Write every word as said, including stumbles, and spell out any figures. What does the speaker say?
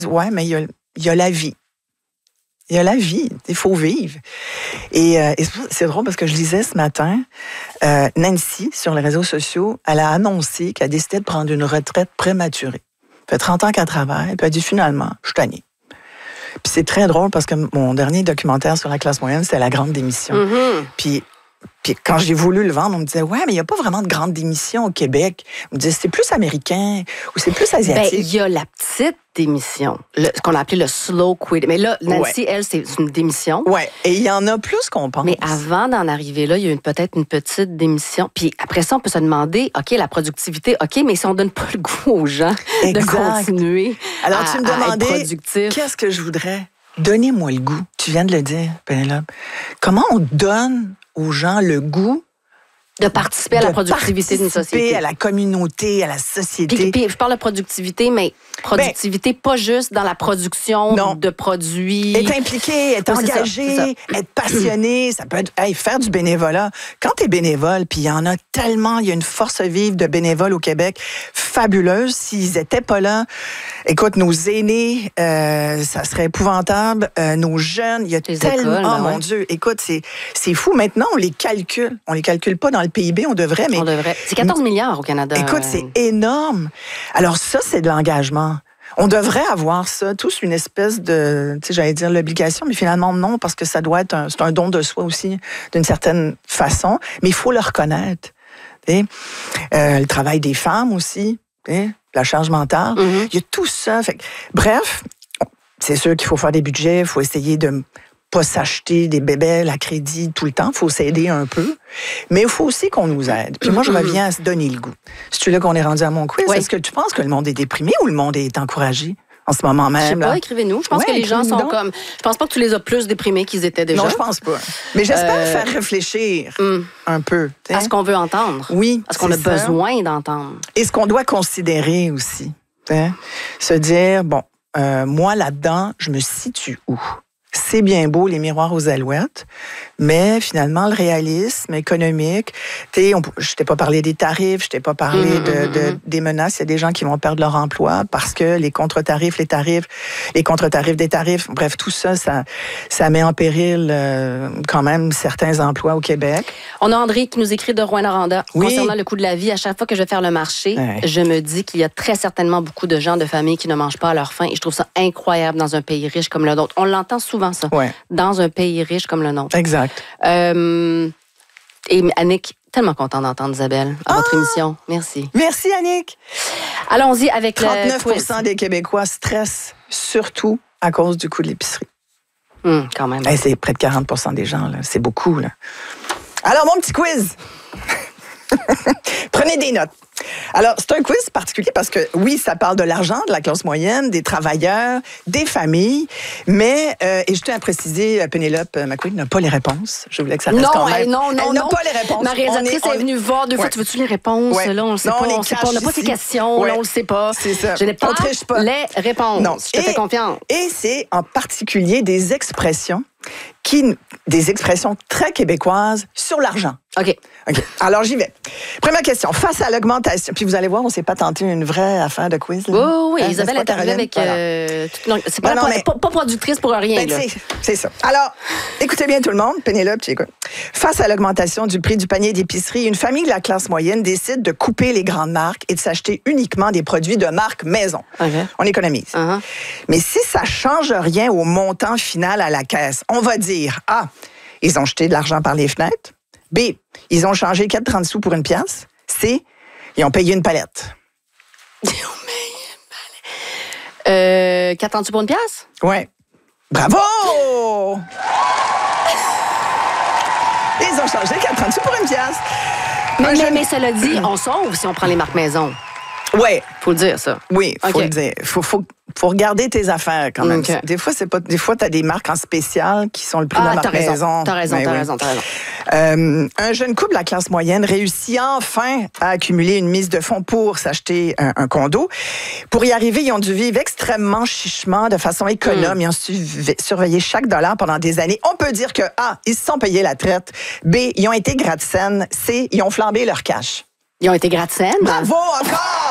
Ouais, mais il y a, il y a la vie. Il y a la vie, il faut vivre. Et, euh, et c'est drôle parce que je lisais ce matin, euh, Nancy, sur les réseaux sociaux, elle a annoncé qu'elle a décidé de prendre une retraite prématurée. Ça fait trente ans qu'elle travaille, puis elle a dit finalement, je suis tannée. Puis c'est très drôle parce que mon dernier documentaire sur la classe moyenne, c'était La Grande Démission. Mm-hmm. Puis, puis quand j'ai voulu le vendre, on me disait, ouais, mais il n'y a pas vraiment de grande démission au Québec. On me disait, c'est plus américain ou c'est plus asiatique. Ben, il y a la petite démission, le, ce qu'on a appelé le slow quit. Mais là, Nancy, ouais. elle, c'est une démission. Oui, et il y en a plus qu'on pense. Mais avant d'en arriver là, il y a une, peut-être une petite démission. Puis après ça, on peut se demander, OK, la productivité, OK, mais si on donne pas le goût aux gens exact. de continuer Alors, à, tu me à demandais, être productif. Qu'est-ce que je voudrais? Donnez-moi le goût. Tu viens de le dire, Pénélope. Comment on donne aux gens le goût de participer à la productivité d'une société. à la communauté, à la société. Puis, puis je parle de productivité, mais productivité, ben, pas juste dans la production non. de produits. Être impliqué, être oui, engagé, c'est ça, c'est ça. être passionné, ça peut être hey, faire du bénévolat. Quand tu es bénévole, puis il y en a tellement, il y a une force vive de bénévoles au Québec, fabuleuse. S'ils n'étaient pas là, écoute, nos aînés, euh, ça serait épouvantable. Euh, nos jeunes, il y a Les tellement, écoles, ben oh ouais. mon Dieu, écoute, c'est, c'est fou. Maintenant, on les calcule. On les calcule pas dans le P I B, on devrait, mais... On devrait. C'est quatorze milliards au Canada. Écoute, c'est énorme. Alors ça, c'est de l'engagement. On devrait avoir ça, tous une espèce de, tu sais, j'allais dire l'obligation, mais finalement non, parce que ça doit être un, c'est un don de soi aussi, d'une certaine façon, mais il faut le reconnaître. Euh, le travail des femmes aussi, la charge mentale, mm-hmm. il y a tout ça. Fait que, bref, c'est sûr qu'il faut faire des budgets, il faut essayer de pas s'acheter des bébelles à crédit tout le temps. Il faut s'aider un peu. Mais il faut aussi qu'on nous aide. Puis moi, je reviens à se donner le goût. C'est-tu là qu'on est rendu à mon quiz? Oui. Est-ce que tu penses que le monde est déprimé ou le monde est encouragé en ce moment même? Je sais pas, là? écrivez-nous. Je pense ouais, que les gens sont donc. comme... Je pense pas que tu les as plus déprimés qu'ils étaient déjà. Non, je pense pas. Mais j'espère euh... faire réfléchir mm. un peu. T'sais? À ce qu'on veut entendre. Oui, à ce qu'on a ça. besoin d'entendre. Et ce qu'on doit considérer aussi. T'sais? Se dire, bon, euh, moi, là-dedans, je me situe où? C'est bien beau, les miroirs aux alouettes, mais finalement, le réalisme économique, tu sais, je t'ai pas parlé des tarifs, je t'ai pas parlé mmh, de, de, des menaces. Il y a des gens qui vont perdre leur emploi parce que les contre-tarifs, les tarifs, les contre-tarifs des tarifs, bref, tout ça, ça, ça met en péril euh, quand même certains emplois au Québec. On a André qui nous écrit de Rouyn-Noranda. Oui. Concernant le coût de la vie, à chaque fois que je vais faire le marché, ouais. je me dis qu'il y a très certainement beaucoup de gens de famille qui ne mangent pas à leur faim et je trouve ça incroyable dans un pays riche comme le nôtre. On l'entend souvent, ça, ouais. dans un pays riche comme le nôtre. Exact. Euh, et Annick, tellement content d'entendre Isabelle à ah! votre émission. Merci. Merci, Annick. Allons-y avec trente-neuf pour cent le trente-neuf pour cent des Québécois stressent surtout à cause du coût de l'épicerie. Hum, quand même. Hey, c'est près de quarante pour cent des gens, là. C'est beaucoup, là. Alors, mon petit quiz. Prenez des notes. Alors, c'est un quiz particulier parce que, oui, ça parle de l'argent, de la classe moyenne, des travailleurs, des familles, mais, euh, et je tiens à préciser, Pénélope McQueen n'a pas les réponses. Je voulais que ça reste non, quand même. Elle, non, non, Elle n'a non. pas les réponses. Ma réalisatrice est, on est, on... est venue voir deux fois. Ouais. Tu veux-tu les réponses? Ouais. Là, on ne sait non, pas. On ne sait pas. On n'a pas ces questions. Ouais. Là, on ne le sait pas. C'est ça. Je n'ai pas, pas les réponses. Non. Je te et, fais confiance. Et c'est en particulier des expressions qui, des expressions très québécoises sur l'argent. OK. OK. Alors, j'y vais. Première question. Face à l'augmentation, puis vous allez voir, on ne s'est pas tenté une vraie affaire de quiz. Là. Oh, oui, hein, Isabelle est arrivée avec... Euh, voilà. C'est pas, non, non, mais... pas, pas productrice pour rien. Ben, c'est, c'est ça. Alors, écoutez bien tout le monde. Pénélope, tu écoutes. Face à l'augmentation du prix du panier d'épicerie, une famille de la classe moyenne décide de couper les grandes marques et de s'acheter uniquement des produits de marque maison. Okay. On économise. Uh-huh. Mais si ça ne change rien au montant final à la caisse, on va dire, ah, ils ont jeté de l'argent par les fenêtres. B, ils ont changé quatre trente sous pour une pièce. C, ils ont payé une palette. Ils ont payé une palette. Euh, quatre trente sous pour une pièce? Oui. Bravo! Ils ont changé quatre trente sous pour une pièce. Mais, mais, jeune... mais cela dit, on sauve si on prend les marques maison. Oui. Faut le dire, ça. Oui, faut okay. le dire. Faut, faut, faut regarder tes affaires quand même. Okay. Des fois, c'est pas. Des fois, t'as des marques en spécial qui sont le prix ah, de la marque t'as raison. maison. T'as raison, ben, t'as oui. raison, t'as raison. Euh, un jeune couple de la classe moyenne réussit enfin à accumuler une mise de fonds pour s'acheter un, un condo. Pour y arriver, ils ont dû vivre extrêmement chichement, de façon économe. Mm. Ils ont su surveiller chaque dollar pendant des années. On peut dire que A, ils se sont payés la traite. B, ils ont été gratte-scène. C, ils ont flambé leur cash. Ils ont été gratte-scène. Bravo encore!